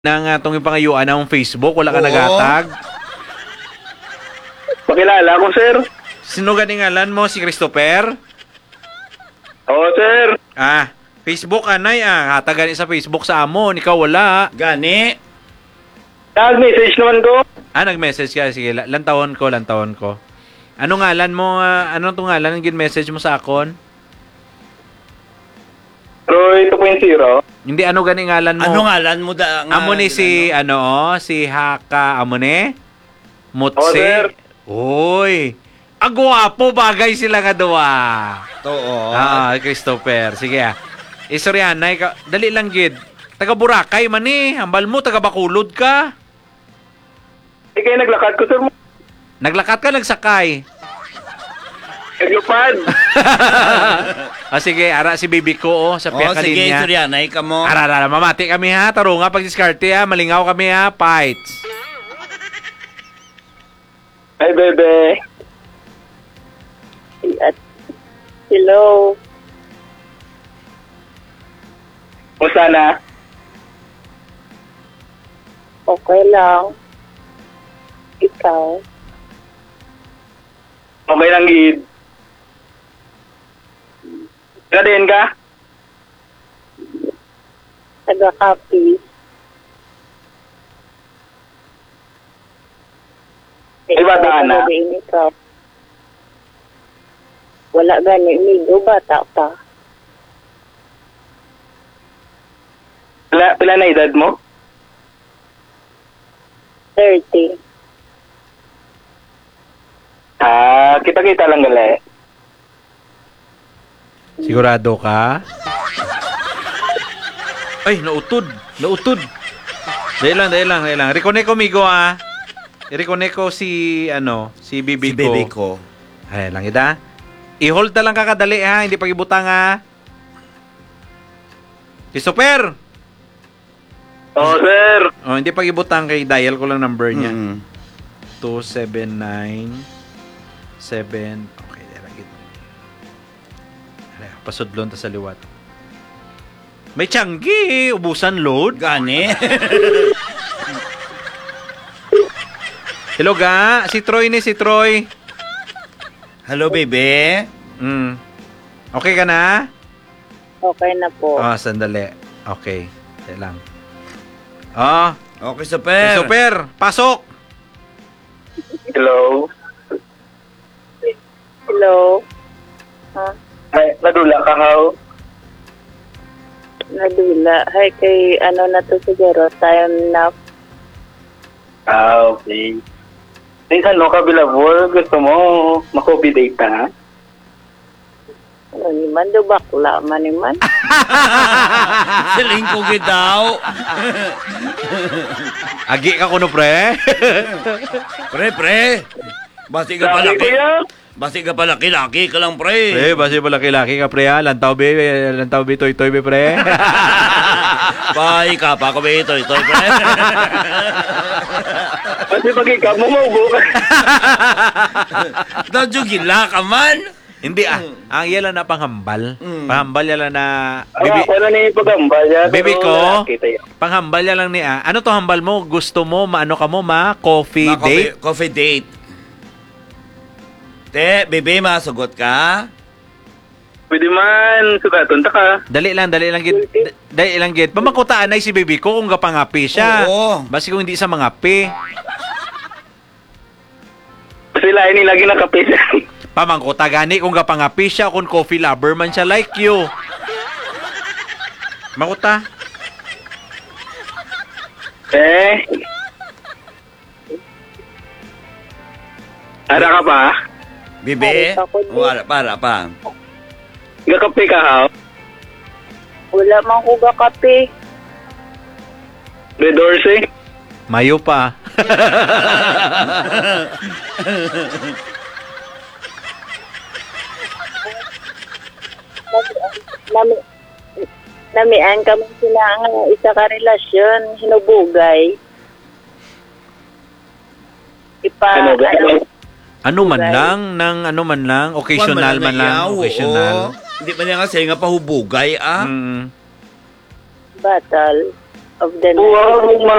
Nang atong ipangayuan ng Facebook, wala ka nagatag. Pakilala ko, sir. Sino gani ngalan mo? Si Christopher? Oo, sir. Facebook anay hatagan sa Facebook sa amon, ikaw wala. Gani. Nag-message naman ko. Nag-message ka. Sige, lantawon ko. Ano ngalan mo? Ano itong ngalan ang gin-message mo sa akon? Roy 2.0. Hindi, ano gani ngalan mo? Ano ngalan mo amo ni si, si Haka, amo ni? Mutsi. Oo, sir. Uy. Agwapo bagay sila nga duwa. Oo. Christopher. Sige Istoryan, dali lang gid. Taga Boracay man hambal mo, taga Bacolod ka. Kayo naglakad ko, sir. Naglakat ka, nagsakay. Naglupad. Sige, ara si baby ko sa piyak ka sige, linya. Suryanay ka mo. Ara, mamati kami ha. Taro nga pag diskarte ha. Malingaw kami ha. Fights. Hi, bebe. Hello. Kumusta na? Okay lang. Ikaw? Okay lang, gid. Kadin ka? Taga-copy. Ay, bata na? Wala gani, migo, bata pa. Pila na edad mo? 30. Kita-kita lang gali. Sigurado ka? Ay, nautod. Dahil lang. Reconnect ko, migo I-reconnect ko si bibi ko. Si baby ko. Ay, lang ida. I-hold na lang kakadali ha, hindi pag-ibutang ha. Christopher! Oo, sir. Hindi pag-ibutang kay dial ko lang number niya. 2797. Okay, lagit. Pasudlon ta sa liwat. May tiyanggi, ubusan load. Gani. Hello ga, si Troy. Hello, baby. Okay ka na? Okay na po. Sandali. Okay. Dali lang. Okay, super. Super, pasok. Hello. Hello. Ay, nadula ka, how? Nadula. Hay, kay na to siguro, time na. Okay. Minsan, kabilabor, gusto mo makopi data, ha? Maniman do bakla, maniman. Siling ko daw. Agi ka kuno, pre. Pre. Basi ka pala. Basi ka pala laki ka lang, pre. Pre, basi pala laki ka, pre ha. Lantaw be, toy be, pre. Bye ka pa ko be, toy, pre. Kasi pag ikaw mo maubo ka. Dadyo gila ka man. Hindi ang yala na panghambal. Panghambal yala na Wala na yung pagambal. Baby ko, panghambal yala lang ni ano to hambal mo? Gusto mo, coffee date? Coffee date. Baby, masugot ka? Pwede man, sugaton ta ka. Dali lang gid. Pamakutaan na si baby ko kung gapangapi siya. Oo. Basi kung hindi sa mangapi. Sila ini lagi nakape siya. Pamangkuta gani kung gapangapi siya, kung coffee lover man siya like you. Makuta. Ara ka pa? Bibi? Wala, para pa. Gakape ka, ha? Wala man ko kape. Red Dorsey? Mayo pa. Namian kami sila nga isa ka relasyon, hinubugay. Ano man lang, occasional man lang, occasional. Hindi man nga siya nga pahubugay, Batal. of the night. Buwag